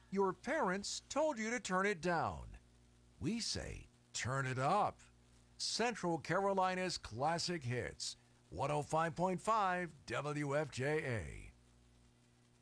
Your parents told you to turn it down. We say, turn it up. Central Carolina's classic hits. 105.5 WFJA.